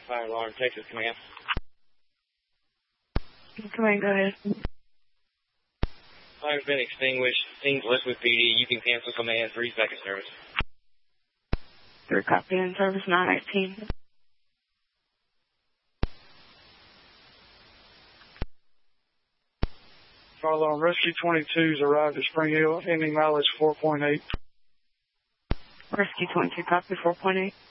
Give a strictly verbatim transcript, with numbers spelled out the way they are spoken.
Fire alarm, Texas Command. Command, go ahead. Fire's been extinguished. Seems liquid P D. You can cancel command. Three second service. Three copy in service nine eighteen. Fire alarm, Rescue twenty-two's arrived at Spring Hill, ending mileage four point eight. Rescue twenty-two, copy four point eight.